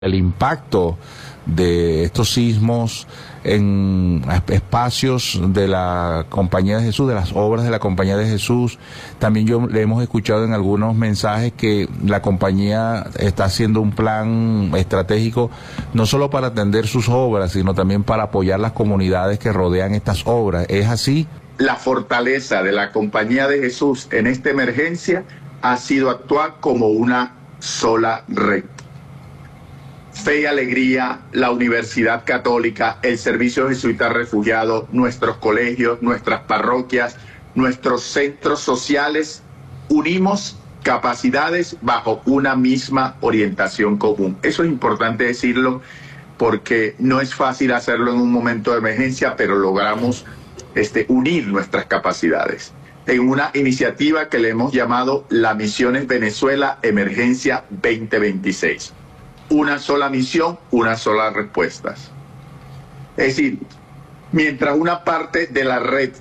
el impacto de estos sismos en espacios de la Compañía de Jesús, de las obras de la Compañía de Jesús. También le hemos escuchado en algunos mensajes que la compañía está haciendo un plan estratégico no solo para atender sus obras, sino también para apoyar las comunidades que rodean estas obras. ¿Es así? La fortaleza de la Compañía de Jesús en esta emergencia ha sido actuar como una sola red. Fe y Alegría, la Universidad Católica, el Servicio Jesuita Refugiado, nuestros colegios, nuestras parroquias, nuestros centros sociales, unimos capacidades bajo una misma orientación común. Eso es importante decirlo porque no es fácil hacerlo en un momento de emergencia, pero logramos unir nuestras capacidades en una iniciativa que le hemos llamado la Misiones Venezuela Emergencia 2026. Una sola misión, una sola respuesta. Es decir, mientras una parte de la red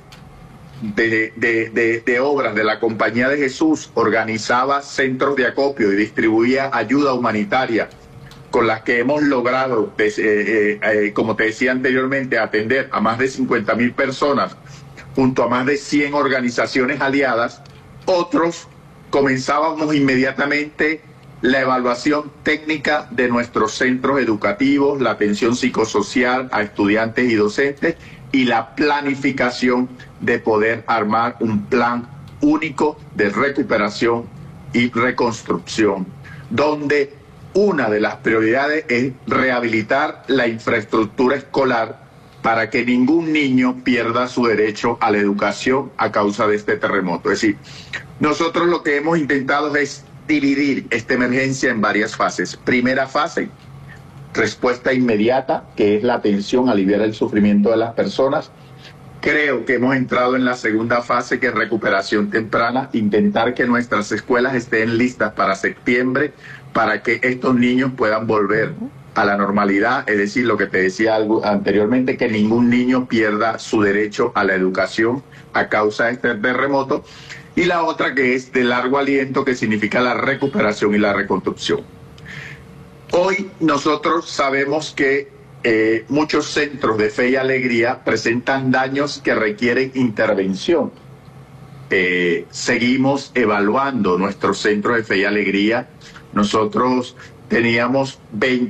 de obras de la Compañía de Jesús organizaba centros de acopio y distribuía ayuda humanitaria, con las que hemos logrado, como te decía anteriormente, atender a más de 50.000 personas, junto a más de 100 organizaciones aliadas, otros comenzábamos inmediatamente la evaluación técnica de nuestros centros educativos, la atención psicosocial a estudiantes y docentes y la planificación de poder armar un plan único de recuperación y reconstrucción, donde una de las prioridades es rehabilitar la infraestructura escolar para que ningún niño pierda su derecho a la educación a causa de este terremoto. Es decir, nosotros lo que hemos intentado es dividir esta emergencia en varias fases. Primera fase, respuesta inmediata, que es la atención, aliviar el sufrimiento de las personas. Creo que hemos entrado en la segunda fase, que es recuperación temprana, intentar que nuestras escuelas estén listas para septiembre, para que estos niños puedan volver a la normalidad, es decir, lo que te decía anteriormente, que ningún niño pierda su derecho a la educación a causa de este terremoto. Y la otra, que es de largo aliento, que significa la recuperación y la reconstrucción. Hoy nosotros sabemos que muchos centros de Fe y Alegría presentan daños que requieren intervención. Seguimos evaluando nuestros centros de Fe y Alegría. Nosotros teníamos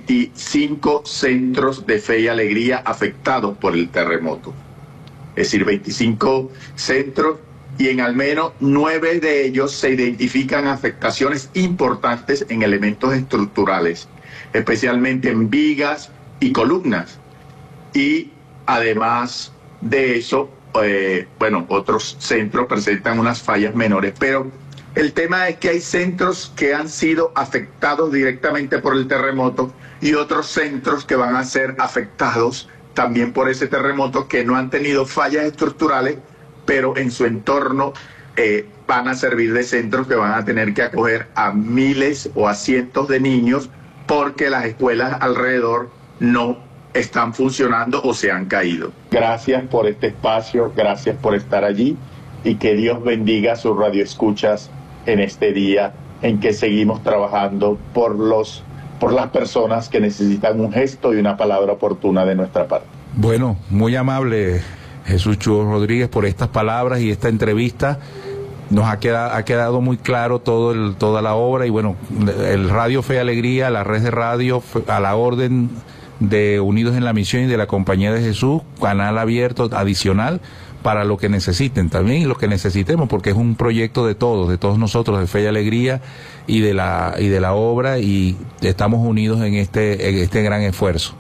25 centros de Fe y Alegría afectados por el terremoto. Es decir, 25 centros, y en al menos 9 de ellos se identifican afectaciones importantes en elementos estructurales, especialmente en vigas y columnas. Y además de eso, otros centros presentan unas fallas menores, pero el tema es que hay centros que han sido afectados directamente por el terremoto y otros centros que van a ser afectados también por ese terremoto, que no han tenido fallas estructurales, pero en su entorno van a servir de centros que van a tener que acoger a miles o a cientos de niños porque las escuelas alrededor no están funcionando o se han caído. Gracias por este espacio, gracias por estar allí y que Dios bendiga a sus radioescuchas en este día en que seguimos trabajando por las personas que necesitan un gesto y una palabra oportuna de nuestra parte. Bueno, muy amable Jesús Chuo Rodríguez por estas palabras y esta entrevista. Nos ha quedado muy claro toda la obra, y bueno, el Radio Fe y Alegría, la red de radio a la orden de Unidos en la Misión y de la Compañía de Jesús, canal abierto adicional para lo que necesiten también y lo que necesitemos, porque es un proyecto de todos nosotros, de Fe y Alegría y de la obra, y estamos unidos en este gran esfuerzo.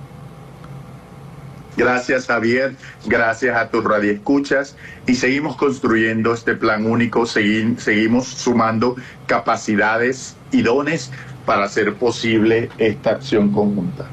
Gracias, Javier, gracias a tus radioescuchas, y seguimos construyendo este plan único, seguimos sumando capacidades y dones para hacer posible esta acción conjunta.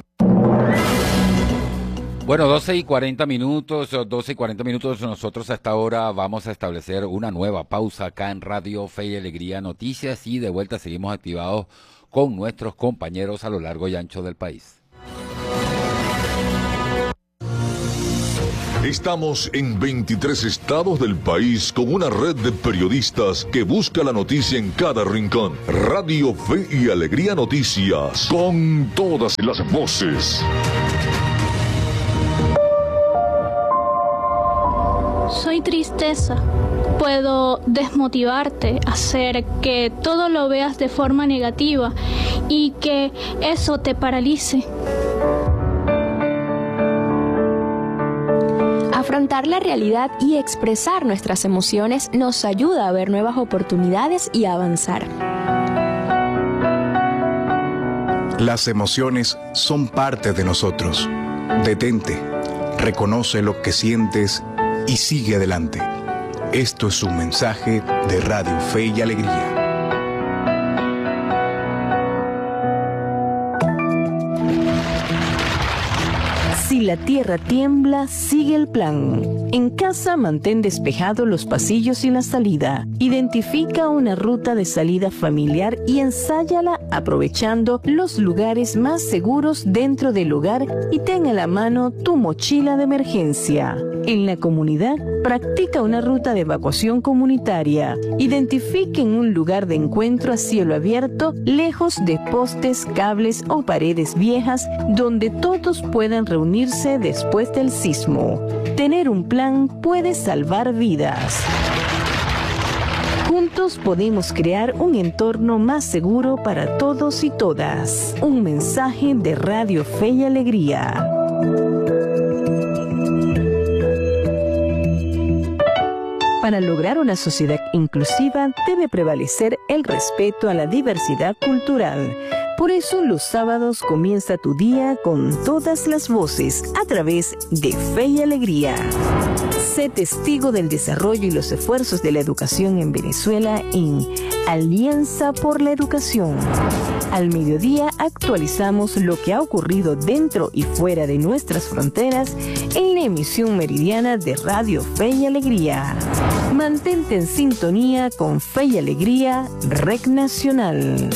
Bueno, 12:40 minutos, nosotros hasta ahora vamos a establecer una nueva pausa acá en Radio Fe y Alegría Noticias, y de vuelta seguimos activados con nuestros compañeros a lo largo y ancho del país. Estamos en 23 estados del país con una red de periodistas que busca la noticia en cada rincón. Radio Fe y Alegría Noticias, con todas las voces. Soy tristeza. Puedo desmotivarte, hacer que todo lo veas de forma negativa y que eso te paralice. Afrontar la realidad y expresar nuestras emociones nos ayuda a ver nuevas oportunidades y a avanzar. Las emociones son parte de nosotros. Detente, reconoce lo que sientes y sigue adelante. Esto es un mensaje de Radio Fe y Alegría. Si la tierra tiembla, sigue el plan. En casa, mantén despejados los pasillos y la salida. Identifica una ruta de salida familiar y ensáyala aprovechando los lugares más seguros dentro del hogar y ten a la mano tu mochila de emergencia. En la comunidad, practica una ruta de evacuación comunitaria. Identifiquen un lugar de encuentro a cielo abierto, lejos de postes, cables o paredes viejas, donde todos puedan reunirse después del sismo. Tener un plan puede salvar vidas. Juntos podemos crear un entorno más seguro para todos y todas. Un mensaje de Radio Fe y Alegría. Para lograr una sociedad inclusiva debe prevalecer el respeto a la diversidad cultural. Por eso los sábados comienza tu día con todas las voces a través de Fe y Alegría. Sé testigo del desarrollo y los esfuerzos de la educación en Venezuela en Alianza por la Educación. Al mediodía actualizamos lo que ha ocurrido dentro y fuera de nuestras fronteras en la emisión meridiana de Radio Fe y Alegría. Mantente en sintonía con Fe y Alegría, Red Nacional.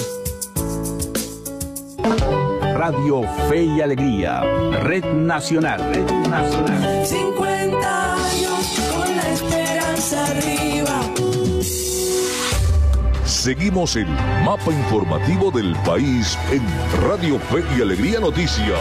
Radio Fe y Alegría, Red Nacional. Red Nacional. 50 años con la esperanza arriba. Seguimos el mapa informativo del país en Radio Fe y Alegría Noticias.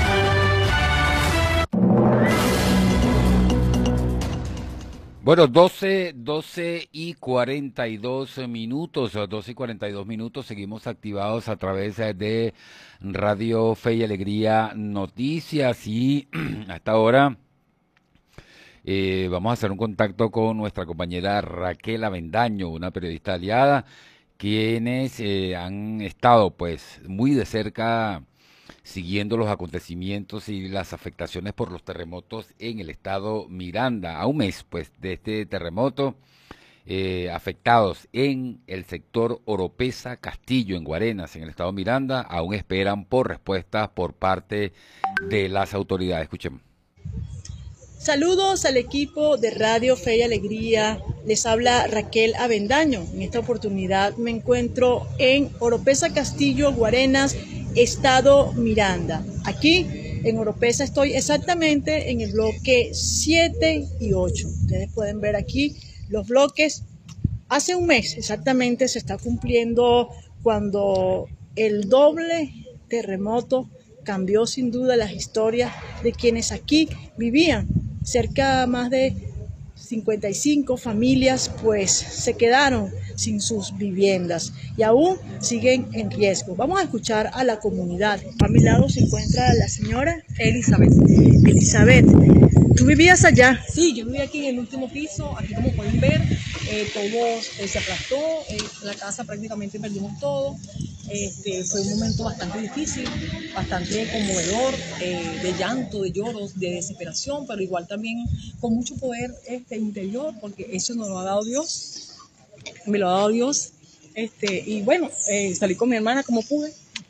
Bueno, 12 y 42 minutos, 12 y 42 minutos, seguimos activados a través de Radio Fe y Alegría Noticias y hasta ahora vamos a hacer un contacto con nuestra compañera Raquel Avendaño, una periodista aliada, quienes han estado pues muy de cerca siguiendo los acontecimientos y las afectaciones por los terremotos en el estado Miranda. A un mes pues de este terremoto, afectados en el sector Oropesa, Castillo, en Guarenas, en el estado Miranda, aún esperan por respuestas por parte de las autoridades. Escuchemos. Saludos al equipo de Radio Fe y Alegría, les habla Raquel Avendaño. En esta oportunidad me encuentro en Oropesa, Castillo, Guarenas, estado Miranda. Aquí en Oropesa estoy exactamente en el bloque 7 y 8. Ustedes pueden ver aquí los bloques. Hace un mes exactamente se está cumpliendo cuando el doble terremoto cambió sin duda las historias de quienes aquí vivían. Cerca más de 55 familias pues se quedaron sin sus viviendas y aún siguen en riesgo. Vamos a escuchar a la comunidad. A mi lado se encuentra la señora Elizabeth. Elizabeth, ¿tú vivías allá? Sí, yo vivía aquí en el último piso. Aquí como pueden ver, todo se aplastó, la casa prácticamente perdimos todo. Fue un momento bastante difícil, bastante conmovedor, de llanto, de lloros, de desesperación, pero igual también con mucho poder interior, porque eso nos lo ha dado Dios, me lo ha dado Dios, y bueno, salí con mi hermana como pude.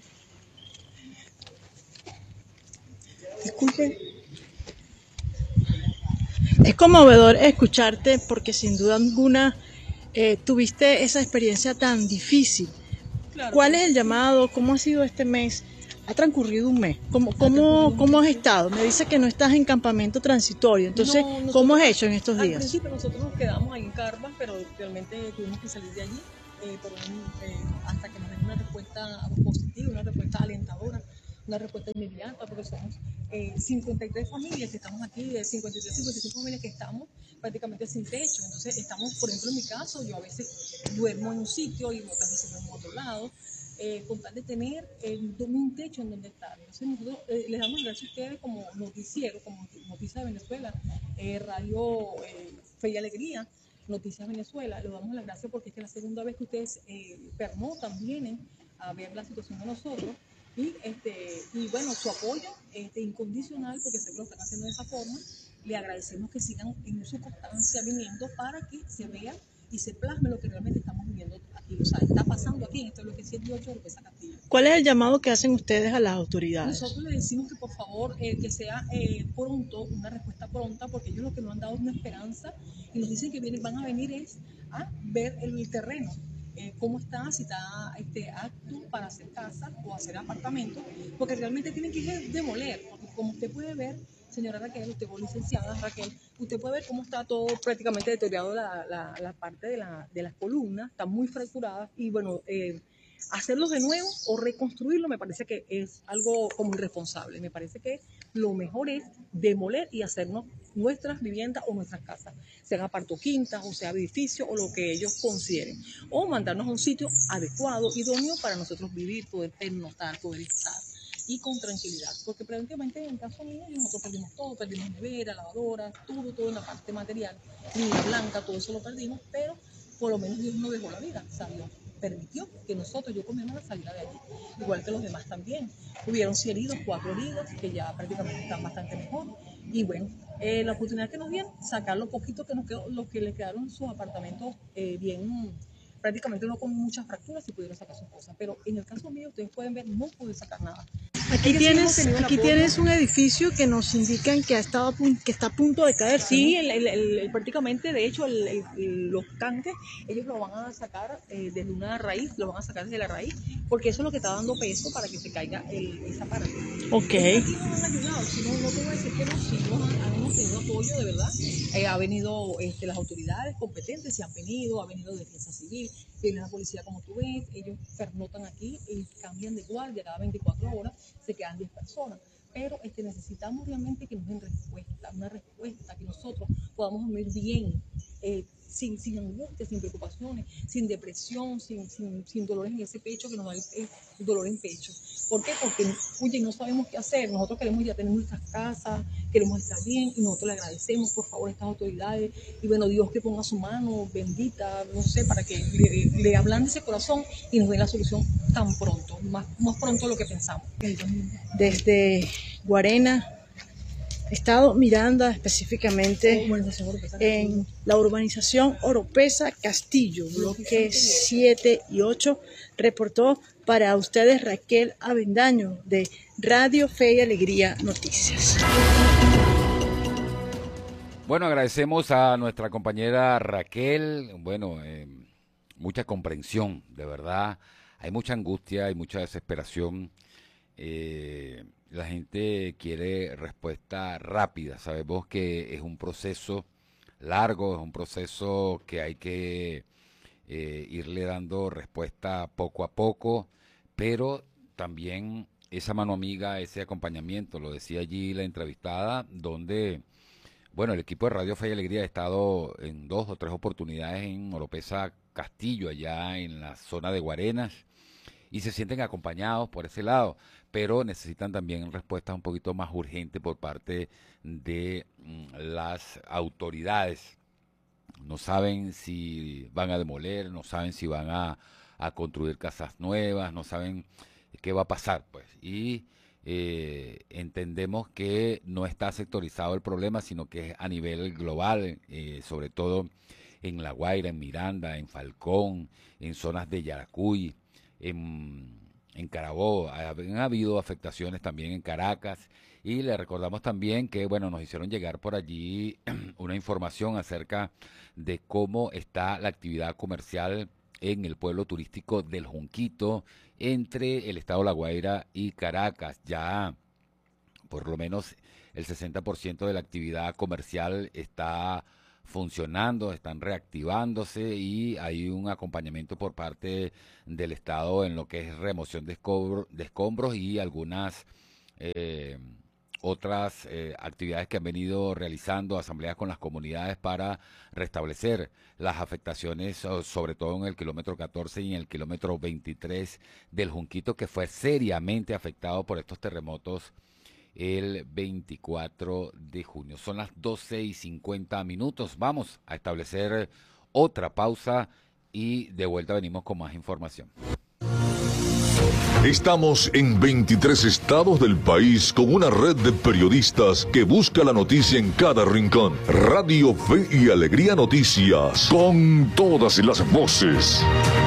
Disculpen. Es conmovedor escucharte porque sin duda alguna tuviste esa experiencia tan difícil. Claro. ¿Cuál es el llamado? ¿Cómo ha sido este mes Ha transcurrido un mes. ¿Cómo has estado? Me dice que no estás en campamento transitorio. Entonces, No, ¿cómo has hecho en estos Al días? principio nosotros nos quedamos ahí en Carpas, pero realmente tuvimos que salir de allí hasta que nos den una respuesta positiva, una respuesta alentadora, una respuesta inmediata, porque somos 53 familias que estamos aquí, de 53, 55 familias que estamos prácticamente sin techo. Entonces estamos, por ejemplo, en mi caso, yo a veces duermo en un sitio y otras veces duermo en otro lado. Con tal de tener un techo en donde estar. Entonces nosotros les damos las gracias a ustedes como noticiero, como Noticias de Venezuela, Radio Fe y Alegría, Noticias Venezuela. Les damos las gracias porque es que la segunda vez que ustedes pernotan, vienen a ver la situación de nosotros y bueno, su apoyo incondicional, porque sé que lo están haciendo de esa forma. Le agradecemos que sigan en su constancia viniendo para que se vea y se plasme lo que realmente estamos viviendo aquí. O sea, está pasando aquí en esto es lo que es 108 Oropesa Castillo. ¿Cuál es el llamado que hacen ustedes a las autoridades? Nosotros les decimos que por favor que sea pronto, una respuesta pronta, porque ellos lo que nos han dado es una esperanza y nos dicen que van a venir es a ver el terreno. Cómo está, si está apto para hacer casa o hacer apartamentos, porque realmente tienen que demoler, porque como usted puede ver, señora Raquel, usted fue licenciada, Raquel, usted puede ver cómo está todo prácticamente deteriorado, la parte de las columnas, está muy fracturada y bueno, hacerlo de nuevo o reconstruirlo me parece que es algo como irresponsable. Me parece que lo mejor es demoler y hacernos nuestras viviendas o nuestras casas, sean apartoquintas o sea edificios o lo que ellos consideren, o mandarnos a un sitio adecuado, idóneo para nosotros vivir, poder pernoctar, poder estar y con tranquilidad, porque preventivamente en el caso mío nosotros perdimos todo, perdimos nevera, lavadora, todo en la parte material, línea blanca, todo eso lo perdimos, pero por lo menos Dios nos dejó la vida, ¿sabes? Permitió que nosotros, yo con mi hermana, saliera de allí, igual que los demás también. Hubieron 6 heridos, 4 heridos, que ya prácticamente están bastante mejor. Y bueno, la oportunidad que nos dieron, sacar lo poquito que nos quedó, los que le quedaron sus apartamentos bien, prácticamente no con muchas fracturas, y pudieron sacar sus cosas. Pero en el caso mío, ustedes pueden ver, no pude sacar nada. Aquí tienes un edificio que nos indican que está a punto de caer. Sí, prácticamente, de hecho, los tanques, ellos lo van a sacar desde una raíz, lo van a sacar desde la raíz, porque eso es lo que está dando peso para que se caiga esa parte. Ok. Aquí nos han ayudado, si no te voy a decir que no, sí, hemos tenido apoyo, de verdad. Ha venido las autoridades competentes, se han venido, ha venido Defensa Civil, viene la policía, como tú ves, ellos pernotan aquí y cambian de guardia cada 24 horas, se quedan 10 personas. Pero necesitamos realmente que nos den una respuesta, que nosotros podamos dormir bien, sin angustia, sin preocupaciones, sin depresión, sin dolores en ese pecho, que nos da el dolor en pecho. ¿Por qué? Porque no sabemos qué hacer. Nosotros queremos ya tener nuestras casas, queremos estar bien y nosotros le agradecemos, por favor, a estas autoridades. Y bueno, Dios que ponga su mano bendita, no sé, para que le ablande ese corazón y nos dé la solución tan pronto, más pronto de lo que pensamos. Desde Guarena, Estado Miranda, específicamente en la urbanización Oropesa Castillo, bloques 7 y 8, reportó para ustedes Raquel Avendaño de Radio Fe y Alegría Noticias. Bueno, agradecemos a nuestra compañera Raquel, bueno, mucha comprensión, de verdad, hay mucha angustia, hay mucha desesperación. La gente quiere respuesta rápida. Sabemos que es un proceso largo, es un proceso que hay que irle dando respuesta poco a poco, pero también esa mano amiga, ese acompañamiento, lo decía allí la entrevistada, donde, bueno, el equipo de Radio Fe y Alegría ha estado en 2 o 3 oportunidades en Oropesa Castillo, allá en la zona de Guarenas, y se sienten acompañados por ese lado, pero necesitan también respuestas un poquito más urgentes por parte de las autoridades. No saben si van a demoler, no saben si van a construir casas nuevas, no saben qué va a pasar, pues. Y entendemos que no está sectorizado el problema, sino que es a nivel global, sobre todo en La Guaira, en Miranda, en Falcón, en zonas de Yaracuy, en Carabobo. Han habido afectaciones también en Caracas, y le recordamos también que, bueno, nos hicieron llegar por allí una información acerca de cómo está la actividad comercial en el pueblo turístico del Junquito, entre el estado La Guaira y Caracas. Ya por lo menos el 60% de la actividad comercial está funcionando, están reactivándose y hay un acompañamiento por parte del Estado en lo que es remoción de escombros y algunas otras actividades que han venido realizando, asambleas con las comunidades para restablecer las afectaciones, sobre todo en el kilómetro 14 y en el kilómetro 23 del Junquito, que fue seriamente afectado por estos terremotos el 24 de junio. Son las 12:50. Vamos a establecer otra pausa y de vuelta venimos con más información. Estamos en 23 estados del país con una red de periodistas que busca la noticia en cada rincón. Radio Fe y Alegría Noticias, con todas las voces.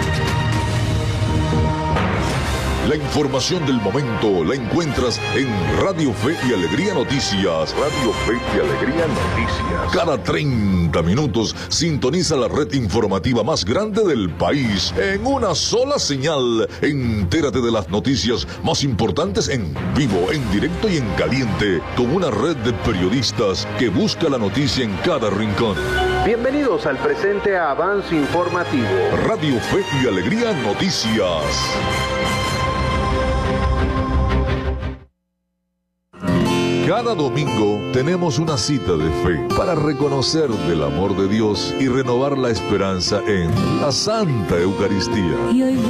La información del momento la encuentras en Radio Fe y Alegría Noticias. Radio Fe y Alegría Noticias. Cada 30 minutos sintoniza la red informativa más grande del país en una sola señal. Entérate de las noticias más importantes en vivo, en directo y en caliente, con una red de periodistas que busca la noticia en cada rincón. Bienvenidos al presente avance informativo. Radio Fe y Alegría Noticias. Cada domingo tenemos una cita de fe para reconocer del amor de Dios y renovar la esperanza en la Santa Eucaristía.